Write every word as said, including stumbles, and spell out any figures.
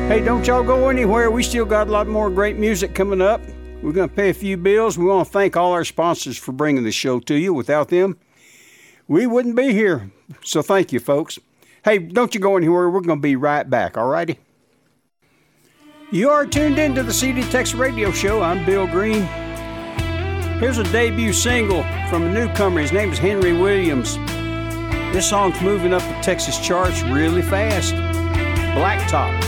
Hey, don't y'all go anywhere. We still got a lot more great music coming up. We're going to pay a few bills. We want to thank all our sponsors for bringing the show to you. Without them, we wouldn't be here. So thank you, folks. Hey, don't you go anywhere. We're going to be right back, all righty? You are tuned into the C D Texas Radio Show. I'm Bill Green. Here's a debut single from a newcomer. His name is Henry Williams. This song's moving up the Texas charts really fast. Blacktop.